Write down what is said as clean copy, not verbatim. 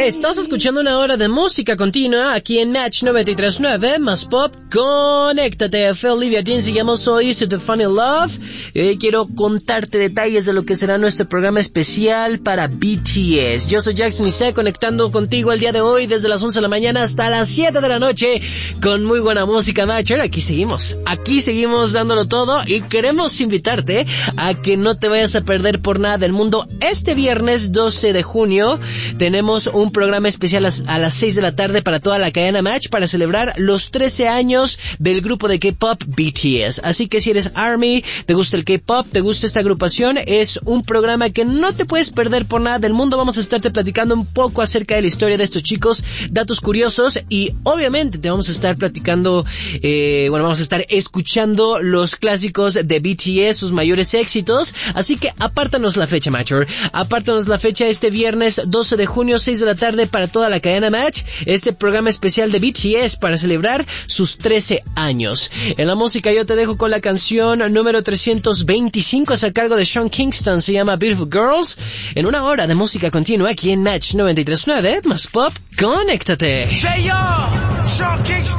Estás escuchando una hora de música continua aquí en Match 93.9 más pop. Conéctate. Olivia Dean, sigamos hoy To The Funny Love. Y hoy quiero contarte detalles de lo que será nuestro programa especial para BTS. Yo soy Jackson Isaac, conectando contigo el día de hoy desde las 11 de la mañana hasta las 7 de la noche con muy buena música, Matcher. Aquí seguimos dándolo todo y queremos invitarte a que no te vayas a perder por nada del mundo. Este viernes 12 de junio tenemos un programa especial a las 6 de la tarde para toda la cadena Match para celebrar los 13 años del grupo de K-pop BTS. Así que si eres ARMY, te gusta el K-pop, te gusta esta agrupación, es un programa que no te puedes perder por nada del mundo. Vamos a estarte platicando un poco acerca de la historia de estos chicos, datos curiosos y obviamente te vamos a estar platicando, vamos a estar escuchando los clásicos de BTS, sus mayores éxitos. Así que apártanos la fecha, Matcher. Apártanos la fecha este viernes 12 de junio, 6 de la tarde para toda la cadena Match. Este programa especial de BTS para celebrar sus 13 años. En la música yo te dejo con la canción número 325, es a cargo de Sean Kingston, se llama Beautiful Girls. En una hora de música continua aquí en Match 93.9 más pop. Conéctate.